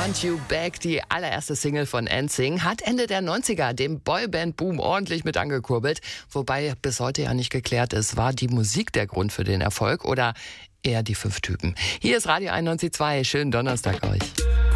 Want You Back, die allererste Single von NSYNC, hat Ende der 90er den Boyband-Boom ordentlich mit angekurbelt. Wobei bis heute ja nicht geklärt ist, war die Musik der Grund für den Erfolg oder eher die 5 Typen. Hier ist Radio 91.2. Schönen Donnerstag euch.